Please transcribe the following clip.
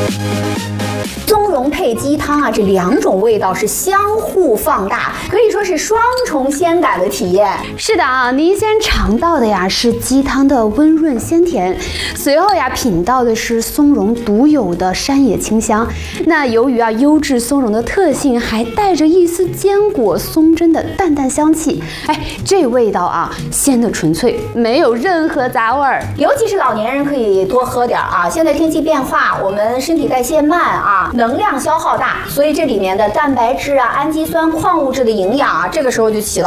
松茸配鸡汤啊，这2种味道是相互放大，可以说是双重鲜感的体验。 是的啊，您先尝到的呀是鸡汤的温润鲜甜，随后呀品到的是松茸独有的山野清香。那由于啊优质松茸的特性，还带着一丝坚果松针的淡淡香气，哎，这味道啊鲜的纯粹，没有任何杂味儿。 尤其是老年人可以多喝点啊，现在天气变化，我们身体代谢慢啊，能量消耗大，所以这里面的蛋白质啊、氨基酸、矿物质的营养啊，这个时候就起了